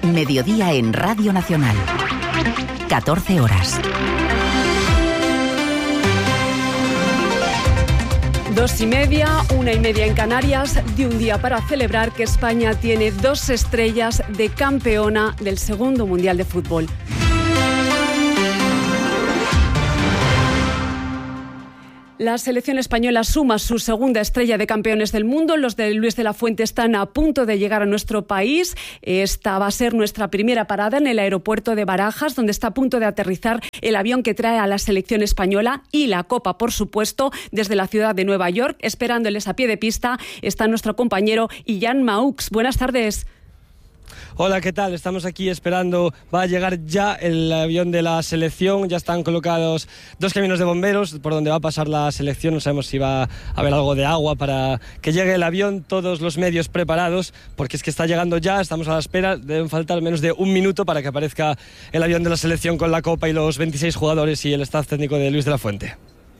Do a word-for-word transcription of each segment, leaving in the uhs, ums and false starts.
Mediodía en Radio Nacional. catorce horas. Dos y media, una y media en Canarias, de un día para celebrar que España tiene dos estrellas de campeona del segundo Mundial de Fútbol. La selección española suma su segunda estrella de campeones del mundo. Los de Luis de la Fuente están a punto de llegar a nuestro país. Esta va a ser nuestra primera parada en el aeropuerto de Barajas, donde está a punto de aterrizar el avión que trae a la selección española y la Copa, por supuesto, desde la ciudad de Nueva York. Esperándoles a pie de pista está nuestro compañero Ian Maux. Buenas tardes. Hola, ¿qué tal? Estamos aquí esperando, va a llegar ya el avión de la selección, ya están colocados dos camiones de bomberos por donde va a pasar la selección, no sabemos si va a haber algo de agua para que llegue el avión, todos los medios preparados, porque es que está llegando ya, estamos a la espera, deben faltar menos de un minuto para que aparezca el avión de la selección con la Copa y los veintiséis jugadores y el staff técnico de Luis de la Fuente.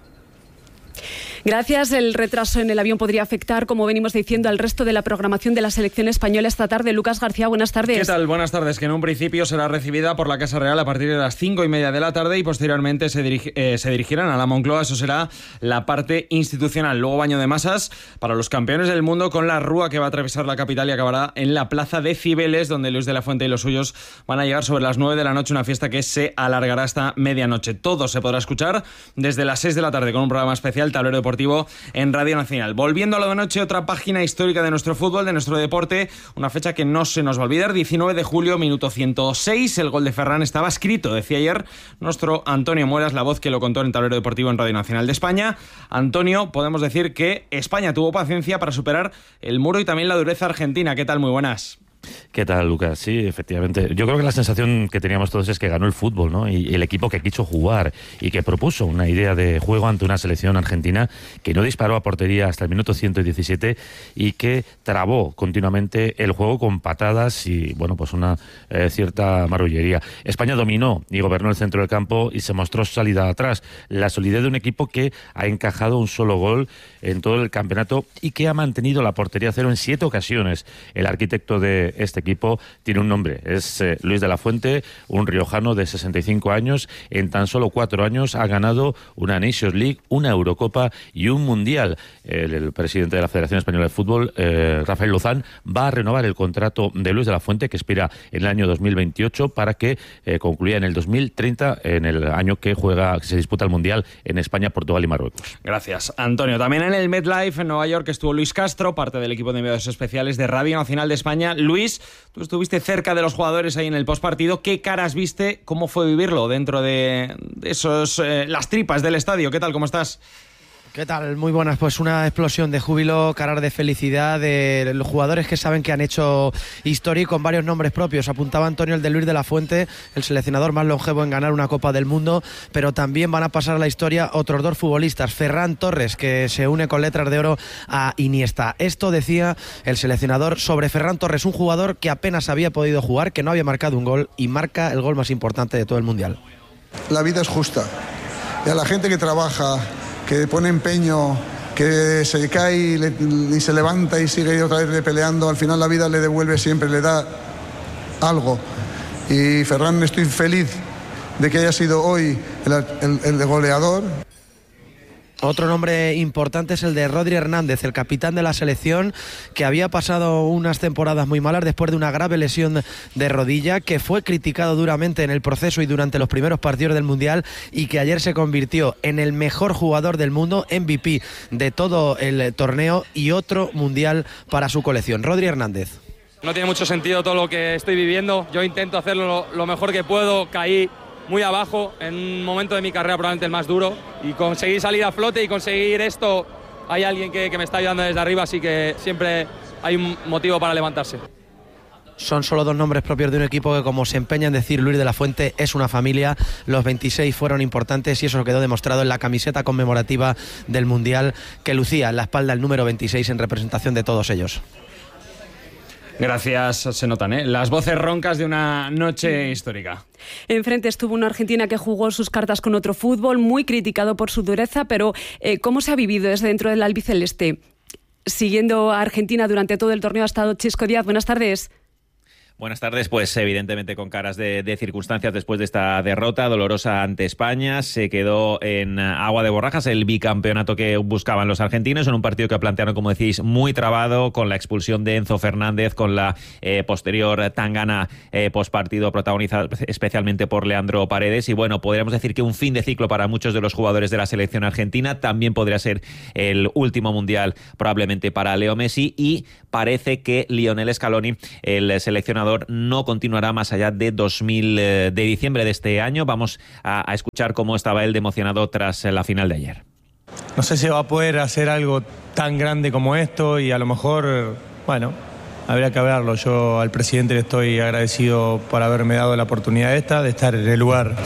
Gracias. El retraso en el avión podría afectar, como venimos diciendo, al resto de la programación de la selección española esta tarde. Lucas García, buenas tardes. ¿Qué tal? Buenas tardes. Que en un principio será recibida por la Casa Real a partir de las cinco y media de la tarde y posteriormente se, dirige, eh, se dirigirán a la Moncloa. Eso será la parte institucional. Luego baño de masas para los campeones del mundo con la rúa que va a atravesar la capital y acabará en la plaza de Cibeles, donde Luis de la Fuente y los suyos van a llegar sobre las nueve de la noche, una fiesta que se alargará hasta medianoche. Todo se podrá escuchar desde las seis de la tarde con un programa especial, Tablero Deportivo, en Radio Nacional. Volviendo a lo de noche, otra página histórica de nuestro fútbol, de nuestro deporte, una fecha que no se nos va a olvidar, diecinueve de julio, minuto ciento seis, el gol de Ferran estaba escrito, decía ayer nuestro Antonio Mueras, la voz que lo contó en Tablero Deportivo en Radio Nacional de España. Antonio, podemos decir que España tuvo paciencia para superar el muro y también la dureza argentina. ¿Qué tal? Muy buenas. ¿Qué tal, Lucas? Sí, efectivamente. Yo creo que la sensación que teníamos todos es que ganó el fútbol, ¿no? Y el equipo que quiso jugar y que propuso una idea de juego ante una selección argentina que no disparó a portería hasta el minuto ciento diecisiete y que trabó continuamente el juego con patadas y, bueno, pues una eh, cierta marrullería. España dominó y gobernó el centro del campo y se mostró salida atrás. La solidez de un equipo que ha encajado un solo gol en todo el campeonato y que ha mantenido la portería cero en siete ocasiones. El arquitecto de este equipo tiene un nombre, es eh, Luis de la Fuente, un riojano de sesenta y cinco años. En tan solo cuatro años ha ganado una Nations League, una Eurocopa y un Mundial. El, el presidente de la Federación Española de Fútbol, eh, Rafael Lozán, va a renovar el contrato de Luis de la Fuente, que expira en el año dos mil veintiocho, para que eh, concluya en el dos mil treinta, en el año que juega, que se disputa el Mundial en España, Portugal y Marruecos. Gracias, Antonio. También en el MetLife en Nueva York estuvo Luis Castro, parte del equipo de enviados especiales de Radio Nacional de España. Luis, tú estuviste cerca de los jugadores ahí en el postpartido. ¿Qué caras viste? ¿Cómo fue vivirlo dentro de, de esos eh, las tripas del estadio? ¿Qué tal? ¿Cómo estás? ¿Qué tal? Muy buenas. Pues una explosión de júbilo, caras de felicidad de los jugadores que saben que han hecho historia y con varios nombres propios. Apuntaba Antonio el de Luis de la Fuente, el seleccionador más longevo en ganar una Copa del Mundo, pero también van a pasar a la historia otros dos futbolistas. Ferran Torres, que se une con letras de oro a Iniesta. Esto decía el seleccionador sobre Ferran Torres, un jugador que apenas había podido jugar, que no había marcado un gol y marca el gol más importante de todo el Mundial. La vida es justa y a la gente que trabaja, que pone empeño, que se cae y, le, y se levanta y sigue otra vez peleando, al final la vida le devuelve siempre, le da algo. Y Ferran, estoy feliz de que haya sido hoy el, el, el goleador. Otro nombre importante es el de Rodri Hernández, el capitán de la selección, que había pasado unas temporadas muy malas después de una grave lesión de rodilla, que fue criticado duramente en el proceso y durante los primeros partidos del Mundial y que ayer se convirtió en el mejor jugador del mundo, M V P de todo el torneo y otro Mundial para su colección. Rodri Hernández. No tiene mucho sentido todo lo que estoy viviendo, yo intento hacerlo lo, lo mejor que puedo, caí muy abajo, en un momento de mi carrera probablemente el más duro, y conseguir salir a flote y conseguir esto, hay alguien que, que me está ayudando desde arriba, así que siempre hay un motivo para levantarse. Son solo dos nombres propios de un equipo que, como se empeña en decir Luis de la Fuente, es una familia. Los veintiséis fueron importantes y eso quedó demostrado en la camiseta conmemorativa del Mundial que lucía en la espalda el número veintiséis en representación de todos ellos. Gracias, se notan, ¿eh? Las voces roncas de una noche histórica. Enfrente estuvo una Argentina que jugó sus cartas con otro fútbol, muy criticado por su dureza, pero eh, ¿cómo se ha vivido desde dentro del albiceleste? Siguiendo a Argentina durante todo el torneo ha estado Chisco Díaz. Buenas tardes. Buenas tardes, pues evidentemente con caras de, de circunstancias después de esta derrota dolorosa ante España. Se quedó en agua de borrajas el bicampeonato que buscaban los argentinos en un partido que plantearon, como decís, muy trabado, con la expulsión de Enzo Fernández, con la eh, posterior tangana eh, postpartido protagonizada especialmente por Leandro Paredes. Y bueno, podríamos decir que un fin de ciclo para muchos de los jugadores de la selección argentina. También podría ser el último mundial probablemente para Leo Messi, y parece que Lionel Scaloni, el seleccionador, no continuará más allá de dos mil de diciembre de este año. Vamos a, a escuchar cómo estaba él de emocionado tras la final de ayer. No sé si va a poder hacer algo tan grande como esto, y a lo mejor, bueno, habría que hablarlo. Yo al presidente le estoy agradecido por haberme dado la oportunidad esta de estar en el lugar.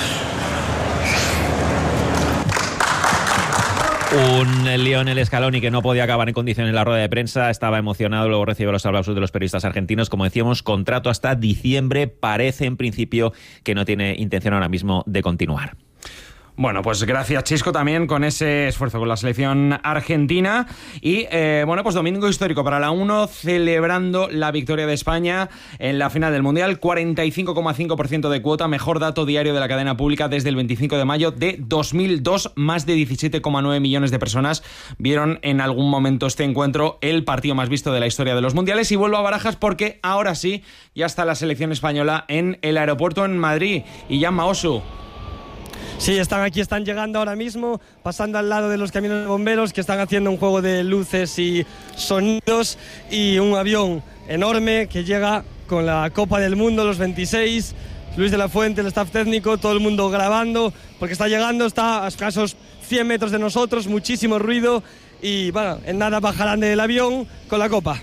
Un Lionel Scaloni que no podía acabar en condiciones en la rueda de prensa, estaba emocionado, luego recibió los aplausos de los periodistas argentinos. Como decíamos, contrato hasta diciembre, parece en principio que no tiene intención ahora mismo de continuar. Bueno, pues gracias, Chisco, también con ese esfuerzo con la selección argentina. Y eh, bueno, pues domingo histórico para la uno, celebrando la victoria de España en la final del Mundial. cuarenta y cinco coma cinco por ciento de cuota, mejor dato diario de la cadena pública desde el veinticinco de mayo de dos mil dos. Más de diecisiete coma nueve millones de personas vieron en algún momento este encuentro, el partido más visto de la historia de los mundiales. Y vuelvo a Barajas porque ahora sí, ya está la selección española en el aeropuerto en Madrid. Y ya Maosu. Sí, están aquí, están llegando ahora mismo, pasando al lado de los camiones de bomberos que están haciendo un juego de luces y sonidos, y un avión enorme que llega con la Copa del Mundo, los veintiséis, Luis de la Fuente, el staff técnico, todo el mundo grabando, porque está llegando, está a escasos cien metros de nosotros, muchísimo ruido, y bueno, en nada bajarán del avión con la Copa.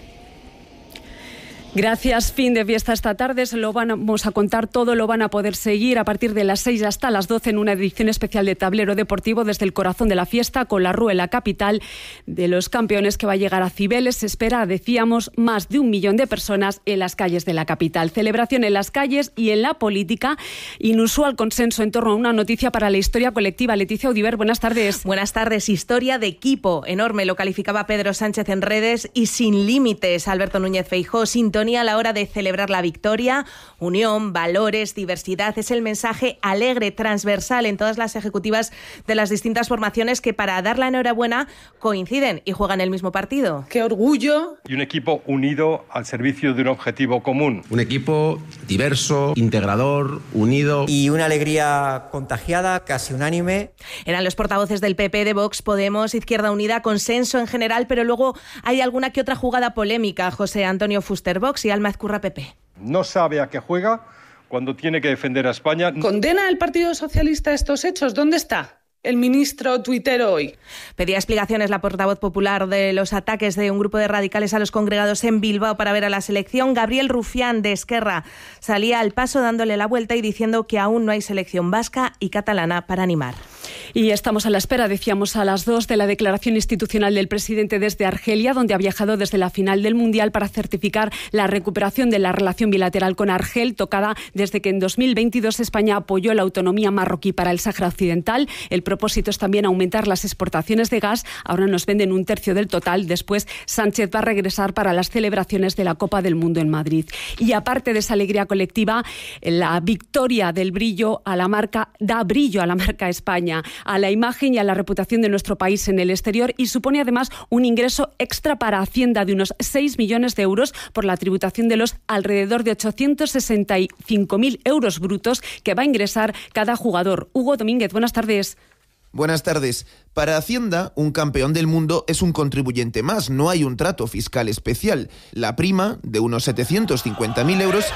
Gracias, fin de fiesta esta tarde, se lo vamos a contar todo, lo van a poder seguir a partir de las seis hasta las doce en una edición especial de Tablero Deportivo desde el corazón de la fiesta, con la Rueda, capital de los campeones, que va a llegar a Cibeles. Se espera, decíamos, más de un millón de personas en las calles de la capital. Celebración en las calles y en la política, inusual consenso en torno a una noticia para la historia colectiva. Leticia Audiver, buenas tardes. Buenas tardes, historia de equipo enorme, lo calificaba Pedro Sánchez en redes, y sin límites. Alberto Núñez Feijóo, sintonía a la hora de celebrar la victoria. Unión, valores, diversidad, es el mensaje alegre, transversal en todas las ejecutivas de las distintas formaciones que, para dar la enhorabuena, coinciden y juegan el mismo partido. ¡Qué orgullo! Y un equipo unido al servicio de un objetivo común. Un equipo diverso, integrador, unido. Y una alegría contagiada, casi unánime. Eran los portavoces del P P, de Vox, Podemos, Izquierda Unida, consenso en general, pero luego hay alguna que otra jugada polémica. José Antonio Fuster, Vox, y Alma Ezcurra, P P. No sabe a qué juega cuando tiene que defender a España. ¿Condena el Partido Socialista estos hechos? ¿Dónde está el ministro tuitero hoy? Pedía explicaciones la portavoz popular de los ataques de un grupo de radicales a los congregados en Bilbao para ver a la selección. Gabriel Rufián, de Esquerra, salía al paso dándole la vuelta y diciendo que aún no hay selección vasca y catalana para animar. Y estamos a la espera, decíamos, a las dos, de la declaración institucional del presidente desde Argelia, donde ha viajado desde la final del Mundial para certificar la recuperación de la relación bilateral con Argel, tocada desde que en dos mil veintidós España apoyó la autonomía marroquí para el Sáhara Occidental. El propósito es también aumentar las exportaciones de gas. Ahora nos venden un tercio del total. Después, Sánchez va a regresar para las celebraciones de la Copa del Mundo en Madrid. Y aparte de esa alegría colectiva, la victoria del brillo a la marca da brillo a la marca España, a la imagen y a la reputación de nuestro país en el exterior, y supone además un ingreso extra para Hacienda de unos seis millones de euros por la tributación de los alrededor de ochocientos sesenta y cinco mil euros brutos que va a ingresar cada jugador. Hugo Domínguez, buenas tardes. Buenas tardes. Para Hacienda, un campeón del mundo es un contribuyente más, no hay un trato fiscal especial. La prima, de unos setecientos cincuenta mil euros,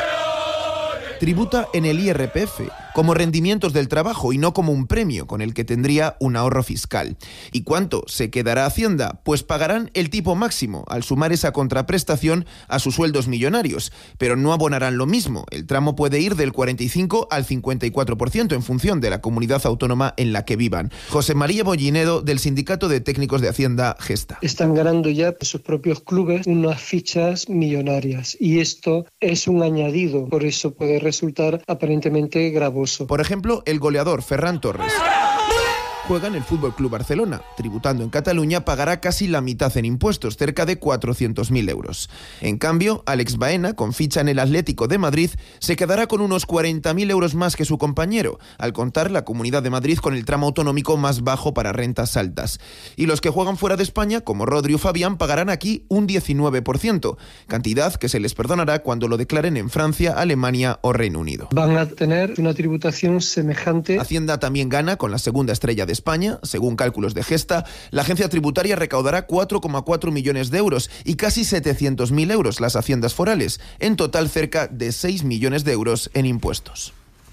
tributa en el I R P F, como rendimientos del trabajo y no como un premio con el que tendría un ahorro fiscal. ¿Y cuánto se quedará Hacienda? Pues pagarán el tipo máximo al sumar esa contraprestación a sus sueldos millonarios, pero no abonarán lo mismo. El tramo puede ir del cuarenta y cinco al cincuenta y cuatro por ciento en función de la comunidad autónoma en la que vivan. José María Bollinedo, del Sindicato de Técnicos de Hacienda, Gesta. Están ganando ya sus propios clubes unas fichas millonarias, y esto es un añadido, por eso puede resultar aparentemente gravoso. Por ejemplo, el goleador Ferran Torres juega en el F C Barcelona. Tributando en Cataluña, pagará casi la mitad en impuestos, cerca de cuatrocientos mil euros. En cambio, Alex Baena, con ficha en el Atlético de Madrid, se quedará con unos cuarenta mil euros más que su compañero, al contar la Comunidad de Madrid con el tramo autonómico más bajo para rentas altas. Y los que juegan fuera de España, como Rodri o Fabián, pagarán aquí un diecinueve por ciento, cantidad que se les perdonará cuando lo declaren en Francia, Alemania o Reino Unido. Van a tener una tributación semejante. Hacienda también gana con la segunda estrella de España. Según cálculos de Gesta, la agencia tributaria recaudará cuatro coma cuatro millones de euros y casi setecientos mil euros las haciendas forales. En total, cerca de seis millones de euros en impuestos.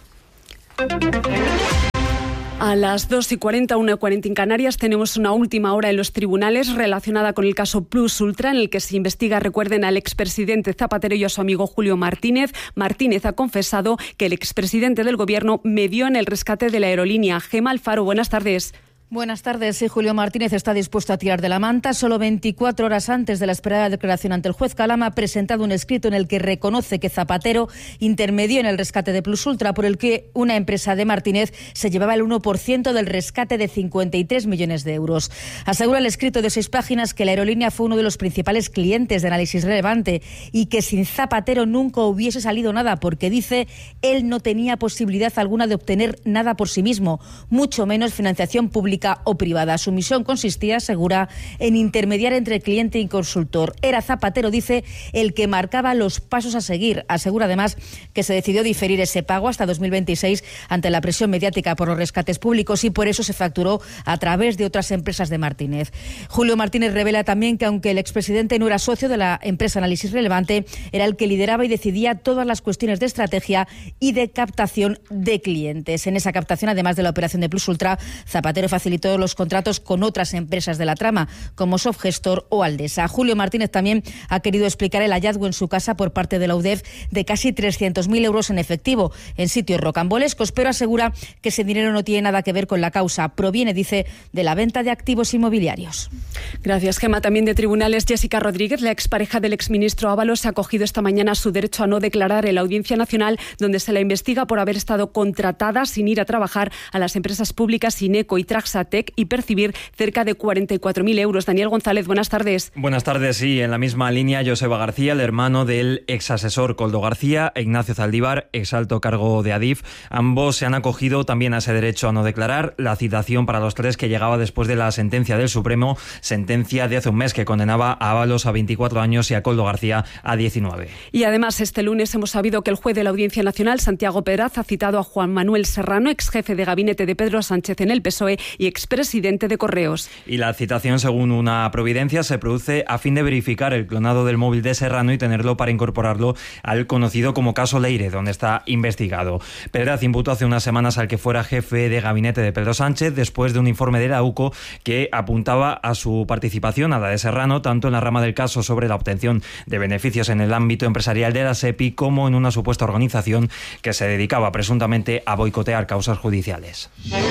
A las dos y cuarenta, una y cuarenta en Canarias, tenemos una última hora en los tribunales relacionada con el caso Plus Ultra, en el que se investiga, recuerden, al expresidente Zapatero y a su amigo Julio Martínez. Martínez ha confesado que el expresidente del Gobierno medió en el rescate de la aerolínea. Gema Alfaro, buenas tardes. Buenas tardes. Sí, Julio Martínez está dispuesto a tirar de la manta. Solo veinticuatro horas antes de la esperada declaración ante el juez Calama, ha presentado un escrito en el que reconoce que Zapatero intermedió en el rescate de Plus Ultra, por el que una empresa de Martínez se llevaba el uno por ciento del rescate de cincuenta y tres millones de euros. Asegura el escrito de seis páginas que la aerolínea fue uno de los principales clientes de Análisis Relevante y que sin Zapatero nunca hubiese salido nada, porque dice él no tenía posibilidad alguna de obtener nada por sí mismo, mucho menos financiación pública o privada. Su misión consistía, asegura, en intermediar entre cliente y consultor. Era Zapatero, dice, el que marcaba los pasos a seguir. Asegura además que se decidió diferir ese pago hasta dos mil veintiséis ante la presión mediática por los rescates públicos y por eso se facturó a través de otras empresas de Martínez. Julio Martínez revela también que aunque el expresidente no era socio de la empresa Análisis Relevante, era el que lideraba y decidía todas las cuestiones de estrategia y de captación de clientes. En esa captación, además de la operación de Plus Ultra, Zapatero facilitó los contratos con otras empresas de la trama, como Softgestor o Aldesa. Julio Martínez también ha querido explicar el hallazgo en su casa por parte de la U D E F de casi trescientos mil euros en efectivo en sitios rocambolescos, pero asegura que ese dinero no tiene nada que ver con la causa. Proviene, dice, de la venta de activos inmobiliarios. Gracias, Gema. También de tribunales, Jessica Rodríguez, la expareja del exministro Ábalos, se ha acogido esta mañana su derecho a no declarar en la Audiencia Nacional, donde se la investiga por haber estado contratada sin ir a trabajar a las empresas públicas Ineco y Traxatec y percibir cerca de cuarenta y cuatro mil euros. Daniel González, buenas tardes. Buenas tardes, sí. En la misma línea, Joseba García, el hermano del exasesor Koldo García, e Ignacio Zaldívar, exalto cargo de Adif. Ambos se han acogido también a ese derecho a no declarar. La citación para los tres que llegaba después de la sentencia del Supremo, sentencia de hace un mes que condenaba a Ábalos a veinticuatro años y a Koldo García a diecinueve. Y además, este lunes hemos sabido que el juez de la Audiencia Nacional, Santiago Pedraz, ha citado a Juan Manuel Serrano, ex jefe de gabinete de Pedro Sánchez en el P S O E y expresidente de Correos. Y la citación, según una providencia, se produce a fin de verificar el clonado del móvil de Serrano y tenerlo para incorporarlo al conocido como caso Leire, donde está investigado. Pedraz imputó hace unas semanas al que fuera jefe de gabinete de Pedro Sánchez después de un informe de la U C O que apuntaba a su participación, a la de Serrano, tanto en la rama del caso sobre la obtención de beneficios en el ámbito empresarial de la SEPI como en una supuesta organización que se dedicaba presuntamente a boicotear causas judiciales.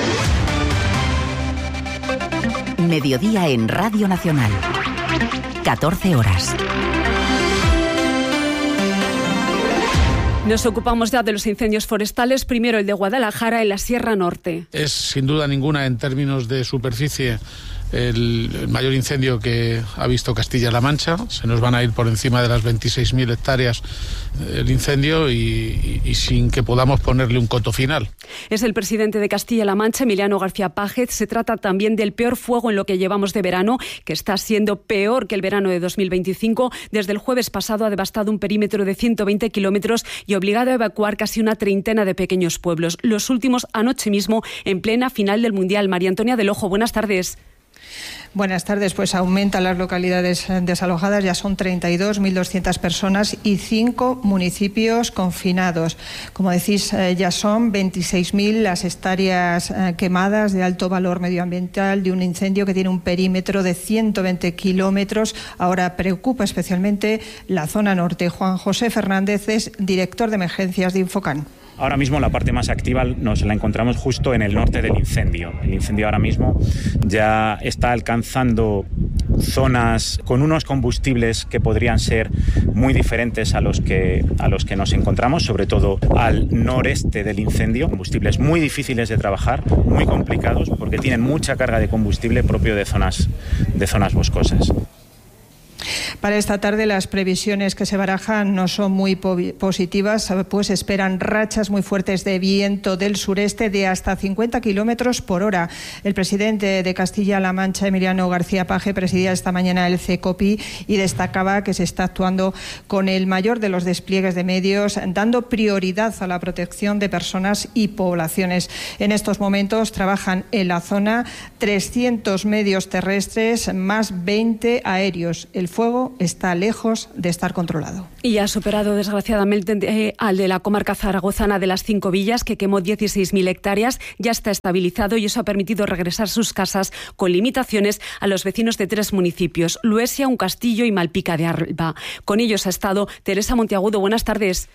Mediodía en Radio Nacional. catorce horas. Nos ocupamos ya de los incendios forestales. Primero el de Guadalajara, en la Sierra Norte. Es sin duda ninguna, en términos de superficie, el mayor incendio que ha visto Castilla-La Mancha. Se nos van a ir por encima de las veintiséis mil hectáreas el incendio y, y, y sin que podamos ponerle un coto final. Es el presidente de Castilla-La Mancha, Emiliano García Pájez. Se trata también del peor fuego en lo que llevamos de verano, que está siendo peor que el verano de dos mil veinticinco. Desde el jueves pasado ha devastado un perímetro de ciento veinte kilómetros y obligado a evacuar casi una treintena de pequeños pueblos. Los últimos anoche mismo, en plena final del Mundial. María Antonia del Ojo, buenas tardes. Buenas tardes. Pues aumentan las localidades desalojadas, ya son treinta y dos mil doscientas personas y cinco municipios confinados. Como decís, ya son veintiséis mil las hectáreas quemadas de alto valor medioambiental de un incendio que tiene un perímetro de ciento veinte kilómetros. Ahora preocupa especialmente la zona norte. Juan José Fernández es director de emergencias de Infocan. Ahora mismo la parte más activa nos la encontramos justo en el norte del incendio. El incendio ahora mismo ya está alcanzando zonas con unos combustibles que podrían ser muy diferentes a los que, a los que nos encontramos, sobre todo al noreste del incendio. Combustibles muy difíciles de trabajar, muy complicados, porque tienen mucha carga de combustible propio de zonas, de zonas boscosas. Para esta tarde las previsiones que se barajan no son muy positivas, pues esperan rachas muy fuertes de viento del sureste de hasta cincuenta kilómetros por hora. El presidente de Castilla-La Mancha, Emiliano García Paje, presidía esta mañana el CECOPI y destacaba que se está actuando con el mayor de los despliegues de medios, dando prioridad a la protección de personas y poblaciones. En estos momentos trabajan en la zona trescientos medios terrestres más veinte aéreos. El fuego está lejos de estar controlado. Y ha superado desgraciadamente eh, al de la comarca zaragozana de las Cinco Villas, que quemó dieciséis mil hectáreas. Ya está estabilizado y eso ha permitido regresar a sus casas con limitaciones a los vecinos de tres municipios: Luesia, Un Castillo y Malpica de Alba. Con ellos ha estado Teresa Monteagudo. Buenas tardes.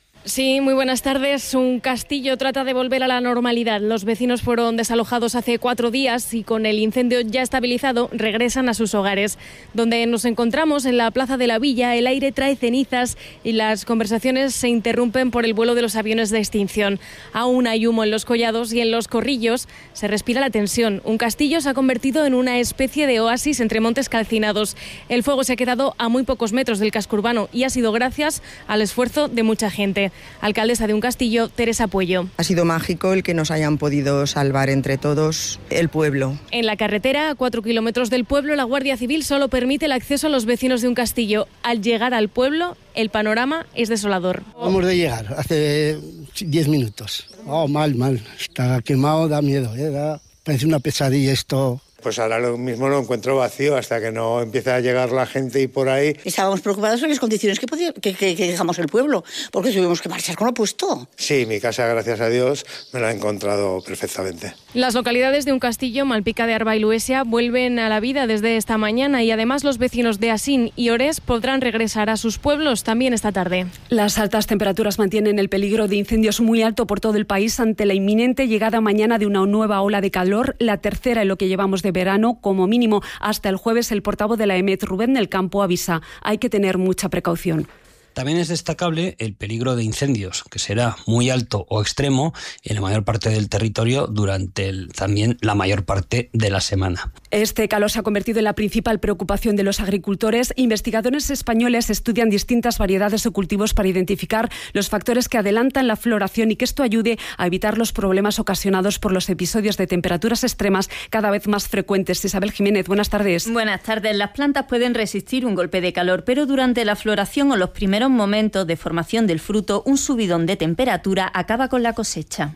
Sí, muy buenas tardes. Un Castillo trata de volver a la normalidad. Los vecinos fueron desalojados hace cuatro días y con el incendio ya estabilizado regresan a sus hogares. Donde nos encontramos, en la Plaza de la Villa, el aire trae cenizas y las conversaciones se interrumpen por el vuelo de los aviones de extinción. Aún hay humo en los collados y en los corrillos se respira la tensión. Un Castillo se ha convertido en una especie de oasis entre montes calcinados. El fuego se ha quedado a muy pocos metros del casco urbano y ha sido gracias al esfuerzo de mucha gente. Alcaldesa de Un Castillo, Teresa Puello. Ha sido mágico el que nos hayan podido salvar entre todos el pueblo. En la carretera, a cuatro kilómetros del pueblo, la Guardia Civil solo permite el acceso a los vecinos de Un Castillo. Al llegar al pueblo, el panorama es desolador. Vamos de llegar, hace diez minutos. Oh, mal, mal. Está quemado, da miedo, ¿eh? Da, parece una pesadilla esto. Pues ahora lo mismo lo encuentro vacío hasta que no empiece a llegar la gente y por ahí. Estábamos preocupados en las condiciones que, podía, que, que, que dejamos el pueblo, porque tuvimos que marchar con lo puesto. Sí, mi casa, gracias a Dios, me la he encontrado perfectamente. Las localidades de Un Castillo, Malpica de Arba y Luesia vuelven a la vida desde esta mañana y además los vecinos de Asín y Orés podrán regresar a sus pueblos también esta tarde. Las altas temperaturas mantienen el peligro de incendios muy alto por todo el país ante la inminente llegada mañana de una nueva ola de calor, la tercera en lo que llevamos de verano, como mínimo hasta el jueves. El portavoz de la E M E T, Rubén del Campo, avisa: hay que tener mucha precaución. También es destacable el peligro de incendios, que será muy alto o extremo en la mayor parte del territorio durante el, también la mayor parte de la semana. Este calor se ha convertido en la principal preocupación de los agricultores. Investigadores españoles estudian distintas variedades de cultivos para identificar los factores que adelantan la floración y que esto ayude a evitar los problemas ocasionados por los episodios de temperaturas extremas cada vez más frecuentes. Isabel Jiménez, buenas tardes. Buenas tardes. Las plantas pueden resistir un golpe de calor, pero durante la floración o los primeros momentos de formación del fruto, un subidón de temperatura acaba con la cosecha.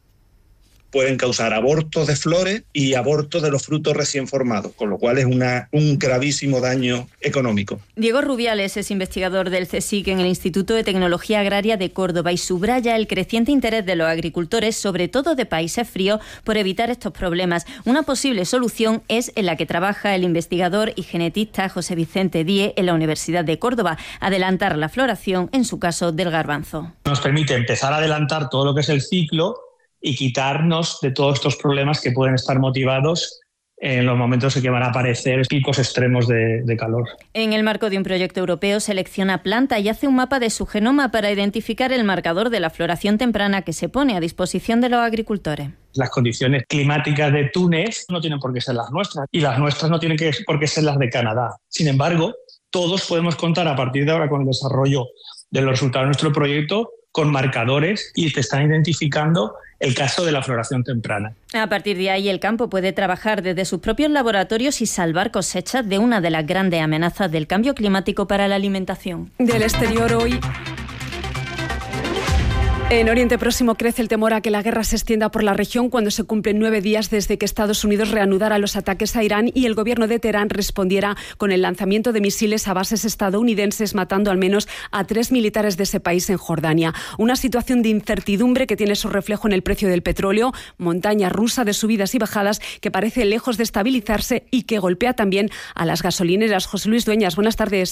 Pueden causar abortos de flores y abortos de los frutos recién formados, con lo cual es una, un gravísimo daño económico. Diego Rubiales es investigador del CSIC en el Instituto de Tecnología Agraria de Córdoba y subraya el creciente interés de los agricultores, sobre todo de países fríos, por evitar estos problemas. Una posible solución es en la que trabaja el investigador y genetista José Vicente Díez en la Universidad de Córdoba: adelantar la floración, en su caso, del garbanzo. Nos permite empezar a adelantar todo lo que es el ciclo y quitarnos de todos estos problemas que pueden estar motivados en los momentos en que van a aparecer picos extremos de, de calor. En el marco de un proyecto europeo, selecciona planta y hace un mapa de su genoma para identificar el marcador de la floración temprana que se pone a disposición de los agricultores. Las condiciones climáticas de Túnez no tienen por qué ser las nuestras y las nuestras no tienen que, por qué ser las de Canadá. Sin embargo, todos podemos contar a partir de ahora con el desarrollo de los resultados de nuestro proyecto con marcadores y te están identificando el caso de la floración temprana. A partir de ahí, el campo puede trabajar desde sus propios laboratorios y salvar cosechas de una de las grandes amenazas del cambio climático para la alimentación. Del exterior hoy. En Oriente Próximo crece el temor a que la guerra se extienda por la región cuando se cumplen nueve días desde que Estados Unidos reanudara los ataques a Irán y el gobierno de Teherán respondiera con el lanzamiento de misiles a bases estadounidenses, matando al menos a tres militares de ese país en Jordania. Una situación de incertidumbre que tiene su reflejo en el precio del petróleo, montaña rusa de subidas y bajadas que parece lejos de estabilizarse y que golpea también a las gasolineras. José Luis Dueñas, buenas tardes.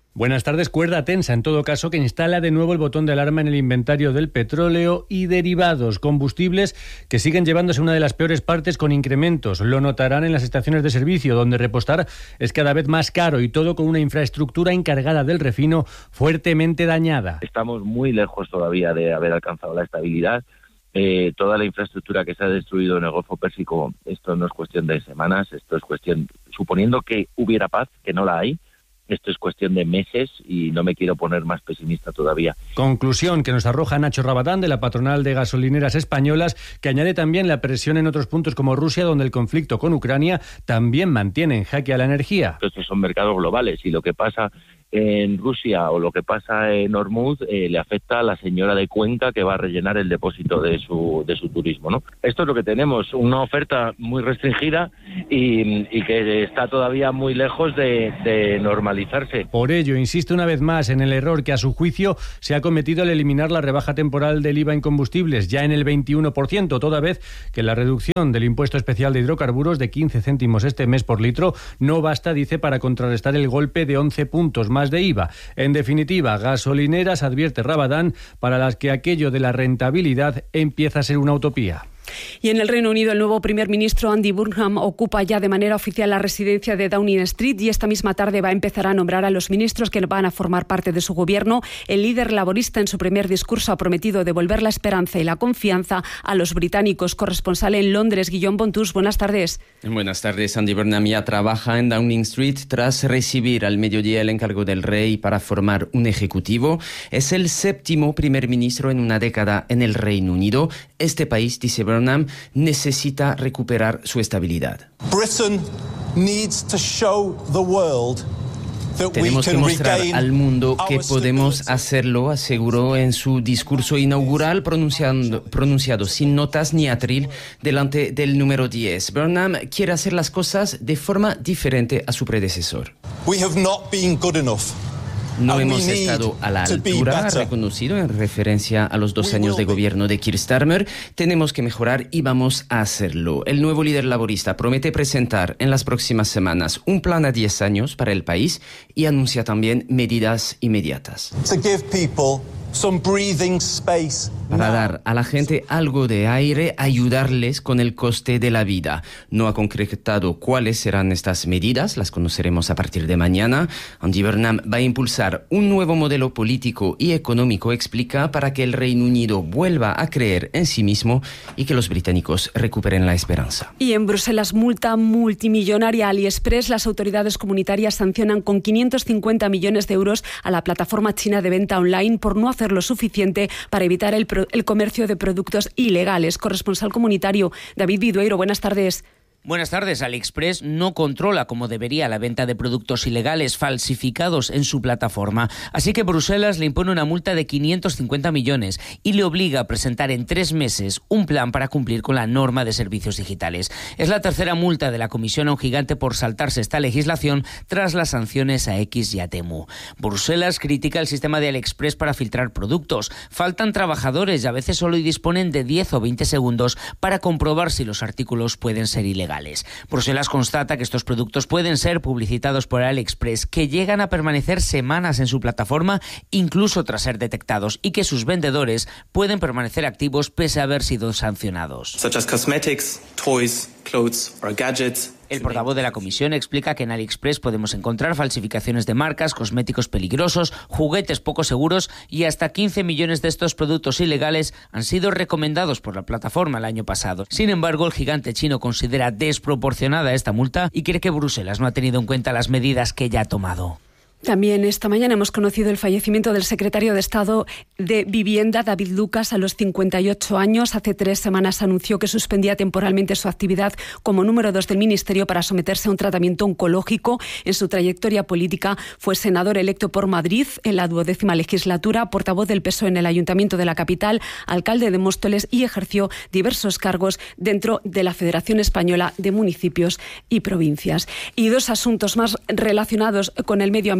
Buenas tardes. Cuerda tensa, en todo caso, que instala de nuevo el botón de alarma en el inventario del petróleo y derivados, combustibles que siguen llevándose una de las peores partes con incrementos. Lo notarán en las estaciones de servicio, donde repostar es cada vez más caro y todo con una infraestructura encargada del refino fuertemente dañada. Estamos muy lejos todavía de haber alcanzado la estabilidad. Eh, toda la infraestructura que se ha destruido en el Golfo Pérsico, esto no es cuestión de semanas, esto es cuestión, suponiendo que hubiera paz, que no la hay, esto es cuestión de meses y no me quiero poner más pesimista todavía. Conclusión que nos arroja Nacho Rabadán, de la patronal de gasolineras españolas, que añade también la presión en otros puntos como Rusia, donde el conflicto con Ucrania también mantiene en jaque a la energía. Estos son mercados globales y lo que pasa en Rusia o lo que pasa en Hormuz eh, le afecta a la señora de Cuenca que va a rellenar el depósito de su de su turismo, ¿no? Esto es lo que tenemos, una oferta muy restringida y, y que está todavía muy lejos de, de normalizarse. Por ello, insiste una vez más en el error que a su juicio se ha cometido al eliminar la rebaja temporal del I V A en combustibles, ya en el veintiuno por ciento, toda vez que la reducción del impuesto especial de hidrocarburos de quince céntimos este mes por litro no basta, dice, para contrarrestar el golpe de once puntos más de I V A. En definitiva, gasolineras, advierte Rabadán, para las que aquello de la rentabilidad empieza a ser una utopía. Y en el Reino Unido, el nuevo primer ministro Andy Burnham ocupa ya de manera oficial la residencia de Downing Street y esta misma tarde va a empezar a nombrar a los ministros que van a formar parte de su gobierno. El líder laborista en su primer discurso ha prometido devolver la esperanza y la confianza a los británicos. Corresponsal en Londres, Guillaume Bontus, buenas tardes. Buenas tardes. Andy Burnham ya trabaja en Downing Street tras recibir al mediodía el encargo del rey para formar un ejecutivo. Es el séptimo primer ministro en una década en el Reino Unido. Este país, dice Burnham, necesita recuperar su estabilidad. Britain needs to show the world that Tenemos we que can mostrar regain al mundo que our podemos hacerlo, aseguró en su discurso inaugural pronunciando, pronunciado sin notas ni atril delante del número diez. Burnham quiere hacer las cosas de forma diferente a su predecesor. We have not been good enough. No hemos estado a la altura, ha reconocido en referencia a los dos años de gobierno de Keir Starmer. Tenemos que mejorar y vamos a hacerlo. El nuevo líder laborista promete presentar en las próximas semanas un plan a diez años para el país y anuncia también medidas inmediatas. To give people some breathing space. Para dar a la gente algo de aire, ayudarles con el coste de la vida. No ha concretado cuáles serán estas medidas, las conoceremos a partir de mañana. Andy Burnham va a impulsar un nuevo modelo político y económico, explica, para que el Reino Unido vuelva a creer en sí mismo y que los británicos recuperen la esperanza. Y en Bruselas, multa multimillonaria a AliExpress. Las autoridades comunitarias sancionan con quinientos cincuenta millones de euros a la plataforma china de venta online por no hacer lo suficiente para evitar el el comercio de productos ilegales. Corresponsal comunitario David Vidueiro, buenas tardes. Buenas tardes. AliExpress no controla como debería la venta de productos ilegales falsificados en su plataforma. Así que Bruselas le impone una multa de quinientos cincuenta millones y le obliga a presentar en tres meses un plan para cumplir con la norma de servicios digitales. Es la tercera multa de la Comisión a un gigante por saltarse esta legislación tras las sanciones a X y a Temu. Bruselas critica el sistema de AliExpress para filtrar productos. Faltan trabajadores y a veces solo disponen de diez o veinte segundos para comprobar si los artículos pueden ser ilegales. Bruselas constata que estos productos pueden ser publicitados por AliExpress, que llegan a permanecer semanas en su plataforma incluso tras ser detectados y que sus vendedores pueden permanecer activos pese a haber sido sancionados. Such as cosmetics, toys, clothes or gadgets. El portavoz de la Comisión explica que en AliExpress podemos encontrar falsificaciones de marcas, cosméticos peligrosos, juguetes poco seguros y hasta quince millones de estos productos ilegales han sido recomendados por la plataforma el año pasado. Sin embargo, el gigante chino considera desproporcionada esta multa y cree que Bruselas no ha tenido en cuenta las medidas que ya ha tomado. También esta mañana hemos conocido el fallecimiento del secretario de Estado de Vivienda, David Lucas, a los cincuenta y ocho años. Hace tres semanas anunció que suspendía temporalmente su actividad como número dos del Ministerio para someterse a un tratamiento oncológico. En su trayectoria política fue senador electo por Madrid en la duodécima legislatura, portavoz del P S O E en el Ayuntamiento de la capital, alcalde de Móstoles y ejerció diversos cargos dentro de la Federación Española de Municipios y Provincias. Y dos asuntos más relacionados con el medio ambiente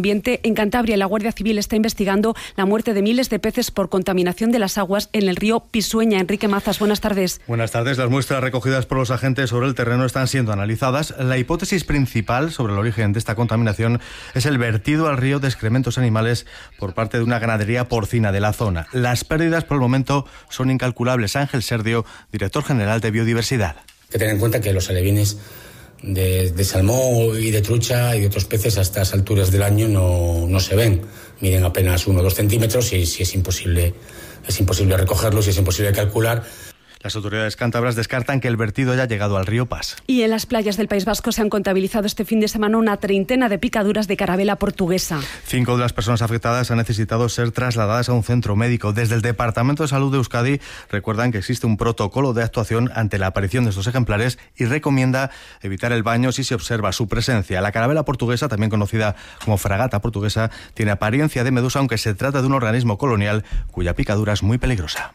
ambiente. En Cantabria, la Guardia Civil está investigando la muerte de miles de peces por contaminación de las aguas en el río Pisueña. Enrique Mazas, buenas tardes. Buenas tardes. Las muestras recogidas por los agentes sobre el terreno están siendo analizadas. La hipótesis principal sobre el origen de esta contaminación es el vertido al río de excrementos animales por parte de una ganadería porcina de la zona. Las pérdidas por el momento son incalculables. Ángel Serdio, director general de Biodiversidad. Hay que tener en cuenta que los alevines de, de salmón y de trucha y de otros peces a estas alturas del año no, no se ven. Miden apenas uno o dos centímetros y si es imposible, es imposible recogerlos y es imposible calcular. Las autoridades cántabras descartan que el vertido haya llegado al río Pas. Y en las playas del País Vasco se han contabilizado este fin de semana una treintena de picaduras de carabela portuguesa. Cinco de las personas afectadas han necesitado ser trasladadas a un centro médico. Desde el Departamento de Salud de Euskadi recuerdan que existe un protocolo de actuación ante la aparición de estos ejemplares y recomienda evitar el baño si se observa su presencia. La carabela portuguesa, también conocida como fragata portuguesa, tiene apariencia de medusa, aunque se trata de un organismo colonial cuya picadura es muy peligrosa.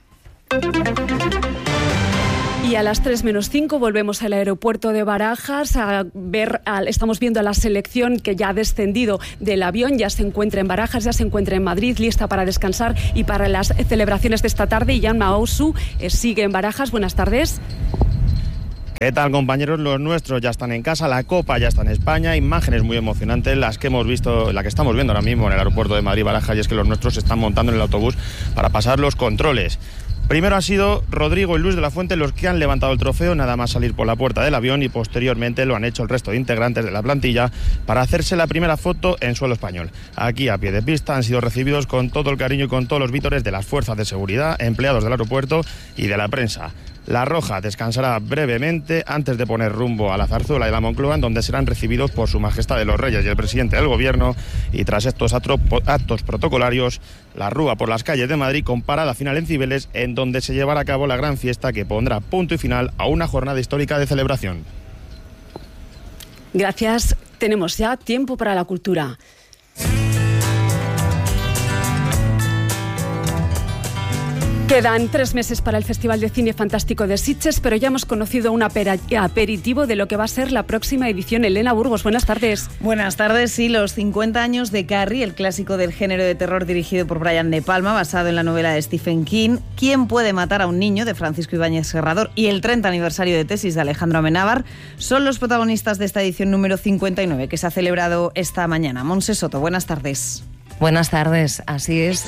Y a las tres menos cinco volvemos al aeropuerto de Barajas a ver, a, estamos viendo a la selección que ya ha descendido del avión, ya se encuentra en Barajas, ya se encuentra en Madrid, lista para descansar y para las celebraciones de esta tarde. Y Jan Maousu eh, sigue en Barajas. Buenas tardes. ¿Qué tal, compañeros? Los nuestros ya están en casa, la Copa ya está en España, imágenes muy emocionantes las que hemos visto, la que estamos viendo ahora mismo en el aeropuerto de Madrid-Barajas, y es que los nuestros se están montando en el autobús para pasar los controles. Primero han sido Rodrigo y Luis de la Fuente los que han levantado el trofeo nada más salir por la puerta del avión, y posteriormente lo han hecho el resto de integrantes de la plantilla para hacerse la primera foto en suelo español. Aquí, a pie de pista, han sido recibidos con todo el cariño y con todos los vítores de las fuerzas de seguridad, empleados del aeropuerto y de la prensa. La Roja descansará brevemente antes de poner rumbo a la Zarzuela de la Moncloa, en donde serán recibidos por Su Majestad de los Reyes y el presidente del Gobierno, y tras estos actos protocolarios, la Rúa por las calles de Madrid con parada final en Cibeles, en donde se llevará a cabo la gran fiesta que pondrá punto y final a una jornada histórica de celebración. Gracias. Tenemos ya tiempo para la cultura. Quedan tres meses para el Festival de Cine Fantástico de Sitges, pero ya hemos conocido un aperitivo de lo que va a ser la próxima edición. Elena Burgos, buenas tardes. Buenas tardes. Sí, los cincuenta años de Carrie, el clásico del género de terror dirigido por Brian De Palma, basado en la novela de Stephen King, ¿Quién puede matar a un niño?, de Francisco Ibáñez Serrador, y el treinta aniversario de Tesis, de Alejandro Amenábar, son los protagonistas de esta edición número cincuenta y nueve, que se ha celebrado esta mañana. Monse Soto, buenas tardes. Buenas tardes, así es.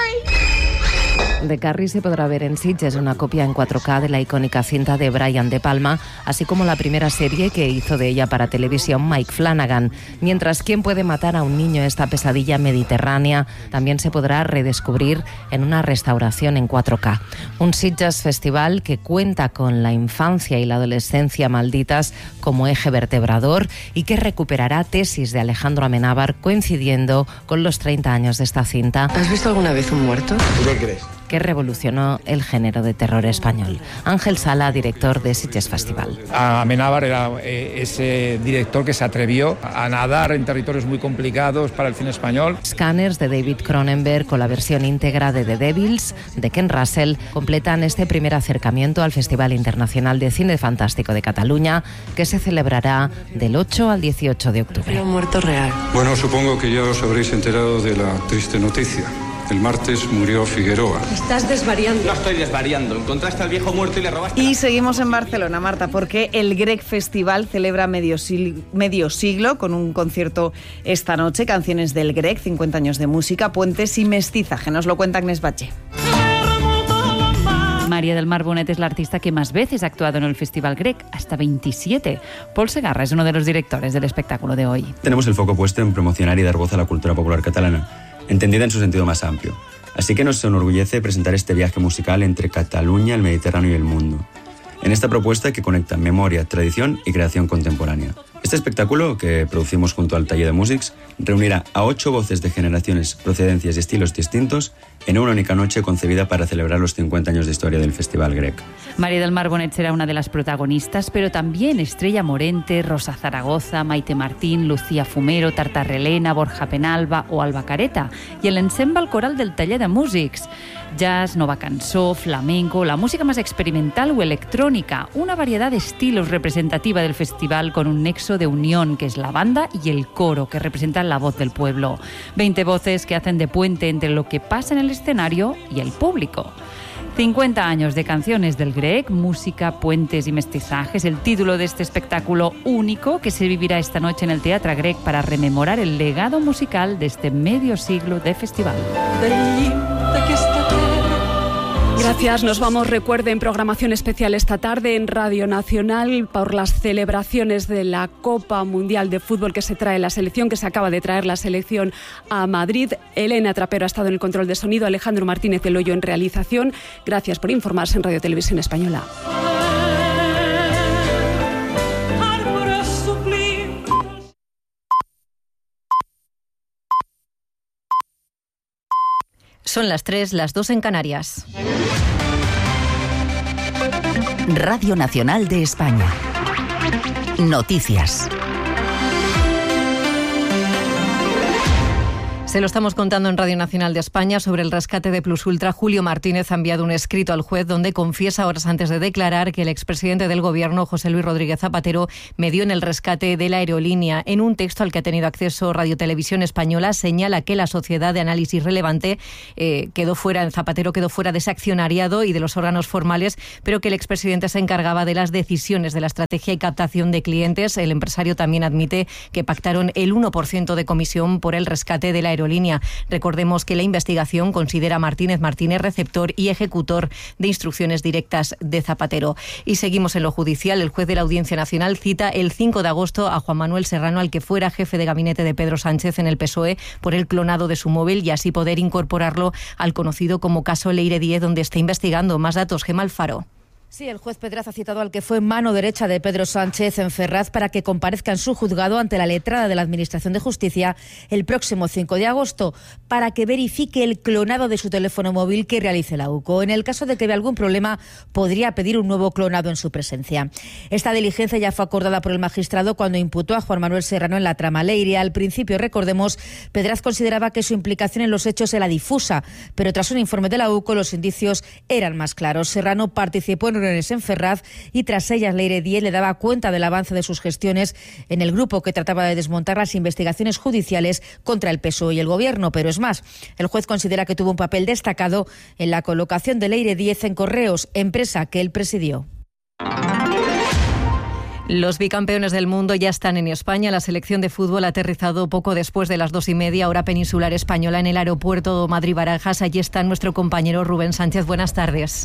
De Carrie se podrá ver en Sitges una copia en cuatro K de la icónica cinta de Brian De Palma, así como la primera serie que hizo de ella para televisión Mike Flanagan. Mientras ¿Quién puede matar a un niño?, esta pesadilla mediterránea, también se podrá redescubrir en una restauración en cuatro K. Un Sitges Festival que cuenta con la infancia y la adolescencia malditas como eje vertebrador y que recuperará Tesis, de Alejandro Amenábar, coincidiendo con los treinta años de esta cinta. ¿Has visto alguna vez un muerto? ¿Qué crees? Que revolucionó el género de terror español. Ángel Sala, director de Sitges Festival. Amenábar era eh, ese director que se atrevió a nadar en territorios muy complicados para el cine español. Scanners, de David Cronenberg, con la versión íntegra de The Devils, de Ken Russell, completan este primer acercamiento al Festival Internacional de Cine Fantástico de Cataluña, que se celebrará del ocho al dieciocho de octubre. Un muerto real. Bueno, supongo que ya os habréis enterado de la triste noticia. El martes murió Figueroa. Estás desvariando. No estoy desvariando. Encontraste al viejo muerto y le robaste. Y seguimos en Barcelona, Marta, porque el Grec Festival celebra medio siglo, medio siglo con un concierto esta noche. Canciones del Grec, cincuenta años de música, puentes y mestizaje. Nos lo cuenta Agnès Bache. María del Mar Bonet es la artista que más veces ha actuado en el Festival Grec, hasta veintisiete. Paul Segarra es uno de los directores del espectáculo de hoy. Tenemos el foco puesto en promocionar y dar voz a la cultura popular catalana, entendida en su sentido más amplio. Así que nos enorgullece presentar este viaje musical entre Cataluña, el Mediterráneo y el mundo, en esta propuesta que conecta memoria, tradición y creación contemporánea. Este espectáculo, que producimos junto al Taller de Músics, reunirá a ocho voces de generaciones, procedencias y estilos distintos en una única noche concebida para celebrar los cincuenta años de historia del Festival Grec. María del Mar Bonet será una de las protagonistas, pero también Estrella Morente, Rosa Zaragoza, Maite Martín, Lucía Fumero, Tartarrelena, Borja Penalba o Alba Careta, y el ensemble coral del Taller de Músics. Jazz, nova cançó, flamenco, la música más experimental o electrónica, una variedad de estilos representativa del festival con un nexo nexo de unión, que es la banda y el coro, que representan la voz del pueblo. veinte voces que hacen de puente entre lo que pasa en el escenario y el público. cincuenta años de canciones del Grec, música, puentes y mestizajes, el título de este espectáculo único que se vivirá esta noche en el Teatre Grec para rememorar el legado musical de este medio siglo de festival. Gracias, nos vamos. Recuerden, programación especial esta tarde en Radio Nacional por las celebraciones de la Copa Mundial de Fútbol que se trae la selección, que se acaba de traer la selección a Madrid. Elena Trapero ha estado en el control de sonido, Alejandro Martínez del Hoyo en realización. Gracias por informarse en Radio Televisión Española. Son las tres, las dos en Canarias. Radio Nacional de España. Noticias. Se lo estamos contando en Radio Nacional de España sobre el rescate de Plus Ultra. Julio Martínez ha enviado un escrito al juez donde confiesa horas antes de declarar que el expresidente del Gobierno, José Luis Rodríguez Zapatero, medió en el rescate de la aerolínea. En un texto al que ha tenido acceso Radio Televisión Española, señala que la sociedad de análisis relevante eh, quedó fuera, Zapatero quedó fuera de ese accionariado y de los órganos formales, pero que el expresidente se encargaba de las decisiones de la estrategia y captación de clientes. El empresario también admite que pactaron el uno por ciento de comisión por el rescate de la aerolínea. Recordemos que la investigación considera a Martínez Martínez receptor y ejecutor de instrucciones directas de Zapatero. Y seguimos en lo judicial. El juez de la Audiencia Nacional cita el cinco de agosto a Juan Manuel Serrano, al que fuera jefe de gabinete de Pedro Sánchez en el P S O E, por el clonado de su móvil y así poder incorporarlo al conocido como caso Leire Díez, donde está investigando. Más datos, Gemma Alfaro. Sí, el juez Pedraz ha citado al que fue mano derecha de Pedro Sánchez en Ferraz para que comparezca en su juzgado ante la letrada de la Administración de Justicia el próximo cinco de agosto para que verifique el clonado de su teléfono móvil que realice la U C O. En el caso de que vea algún problema, podría pedir un nuevo clonado en su presencia. Esta diligencia ya fue acordada por el magistrado cuando imputó a Juan Manuel Serrano en la trama Leire. Al principio, recordemos, Pedraz consideraba que su implicación en los hechos era difusa, pero tras un informe de la U C O los indicios eran más claros. Serrano participó en en Ferraz y tras ellas Leire Díez le daba cuenta del avance de sus gestiones en el grupo que trataba de desmontar las investigaciones judiciales contra el P S O E y el Gobierno. Pero es más, el juez considera que tuvo un papel destacado en la colocación de Leire Díez en Correos, empresa que él presidió. Los bicampeones del mundo ya están en España. La selección de fútbol ha aterrizado poco después de las dos y media, hora peninsular española, en el aeropuerto Madrid-Barajas. Allí está nuestro compañero Rubén Sánchez. Buenas tardes.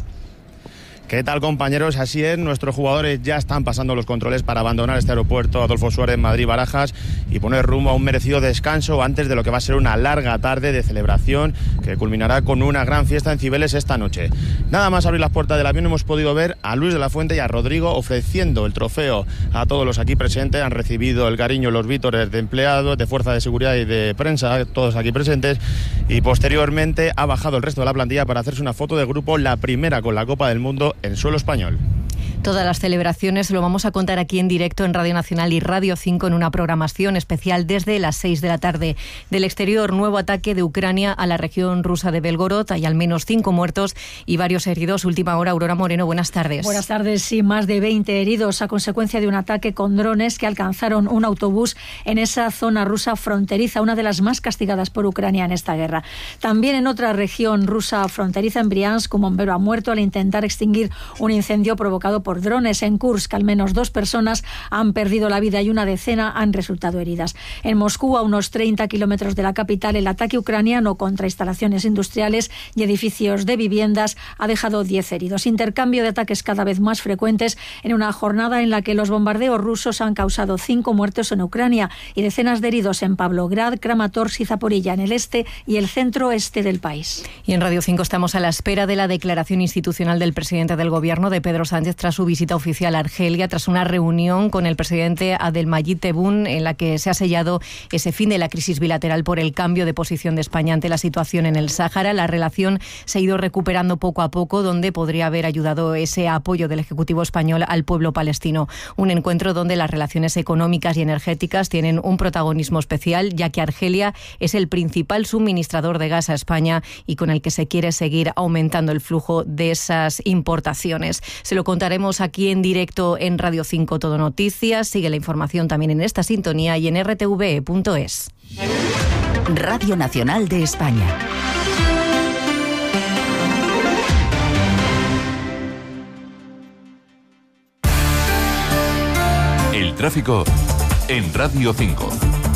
¿Qué tal, compañeros? Así es, nuestros jugadores ya están pasando los controles para abandonar este aeropuerto Adolfo Suárez Madrid-Barajas y poner rumbo a un merecido descanso antes de lo que va a ser una larga tarde de celebración que culminará con una gran fiesta en Cibeles esta noche. Nada más abrir las puertas del avión hemos podido ver a Luis de la Fuente y a Rodrigo ofreciendo el trofeo a todos los aquí presentes. Han recibido el cariño los vítores de empleados, de fuerza de seguridad y de prensa, todos aquí presentes, y posteriormente ha bajado el resto de la plantilla para hacerse una foto de grupo, la primera con la Copa del Mundo en suelo español. Todas las celebraciones lo vamos a contar aquí en directo en Radio Nacional y Radio cinco en una programación especial desde las seis de la tarde. Del exterior, nuevo ataque de Ucrania a la región rusa de Belgorod. Hay al menos cinco muertos y varios heridos. Última hora, Aurora Moreno, buenas tardes. Buenas tardes, sí, más de veinte heridos a consecuencia de un ataque con drones que alcanzaron un autobús en esa zona rusa fronteriza, una de las más castigadas por Ucrania en esta guerra. También en otra región rusa fronteriza, en Briansk, un bombero ha muerto al intentar extinguir un incendio provocado por drones. En Kursk, al menos dos personas han perdido la vida y una decena han resultado heridas. En Moscú, a unos treinta kilómetros de la capital, el ataque ucraniano contra instalaciones industriales y edificios de viviendas ha dejado diez heridos. Intercambio de ataques cada vez más frecuentes en una jornada en la que los bombardeos rusos han causado cinco muertos en Ucrania y decenas de heridos en Pavlograd, Kramatorsk y Zaporilla, en el este y el centro-este del país. Y en Radio cinco estamos a la espera de la declaración institucional del presidente del Gobierno, de Pedro Sánchez, tras su visita oficial a Argelia, tras una reunión con el presidente Abdelmadjid Tebboune en la que se ha sellado ese fin de la crisis bilateral por el cambio de posición de España ante la situación en el Sáhara. La relación se ha ido recuperando poco a poco, donde podría haber ayudado ese apoyo del Ejecutivo español al pueblo palestino. Un encuentro donde las relaciones económicas y energéticas tienen un protagonismo especial, ya que Argelia es el principal suministrador de gas a España y con el que se quiere seguir aumentando el flujo de esas importaciones. Se lo contaremos Seguimos aquí en directo en Radio cinco Todo Noticias. Sigue la información también en esta sintonía y en r t v e punto es. Radio Nacional de España. El tráfico en Radio cinco.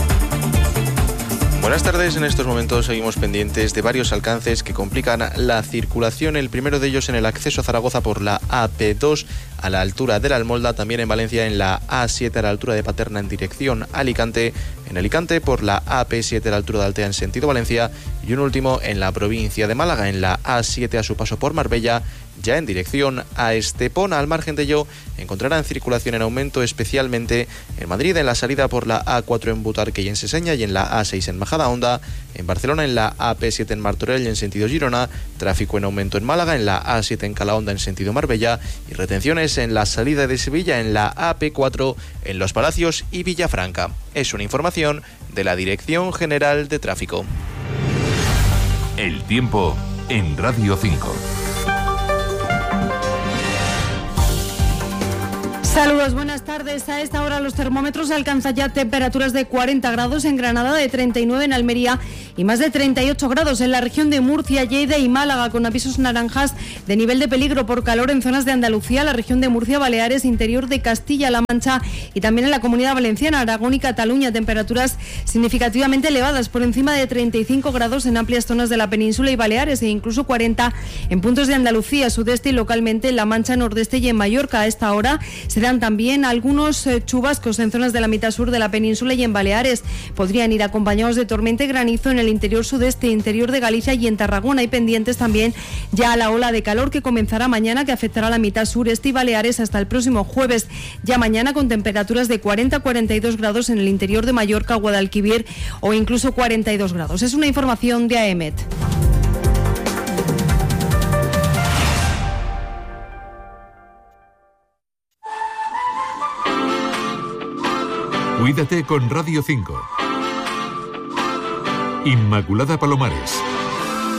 Buenas tardes, en estos momentos seguimos pendientes de varios alcances que complican la circulación. El primero de ellos en el acceso a Zaragoza por la A P dos a la altura de la Almolda, también en Valencia en la A siete a la altura de Paterna en dirección Alicante, en Alicante por la A P siete a la altura de Altea en sentido Valencia y un último en la provincia de Málaga en la A siete a su paso por Marbella, ya en dirección a Estepona. Al margen de ello, encontrarán circulación en aumento especialmente en Madrid en la salida por la A cuatro en Butarque y en Seseña y en la A seis en Majadahonda, en Barcelona en la A P siete en Martorell y en sentido Girona, tráfico en aumento en Málaga en la A siete en Calahonda en sentido Marbella y retenciones en la salida de Sevilla en la A P cuatro en Los Palacios y Villafranca. Es una información de la Dirección General de Tráfico. El tiempo en Radio cinco. Saludos, buenas tardes. A esta hora los termómetros alcanzan ya temperaturas de cuarenta grados en Granada, de treinta y nueve en Almería y más de treinta y ocho grados en la región de Murcia, Lleida y Málaga, con avisos naranjas de nivel de peligro por calor en zonas de Andalucía, la región de Murcia, Baleares, interior de Castilla-La Mancha y también en la Comunidad Valenciana, Aragón y Cataluña. Temperaturas significativamente elevadas, por encima de treinta y cinco grados en amplias zonas de la península y Baleares e incluso cuarenta en puntos de Andalucía, sudeste y localmente en La Mancha, nordeste y en Mallorca. A esta hora se dan también algunos eh, chubascos en zonas de la mitad sur de la península y en Baleares. Podrían ir acompañados de tormenta y granizo en el interior sudeste, interior de Galicia y en Tarragona, y pendientes también ya a la ola de calor que comenzará mañana, que afectará a la mitad sureste y Baleares hasta el próximo jueves. Ya mañana con temperaturas de cuarenta a cuarenta y dos grados en el interior de Mallorca, Guadalquivir o incluso cuarenta y dos grados. Es una información de A E M E T. Cuídate con Radio cinco. Inmaculada Palomares.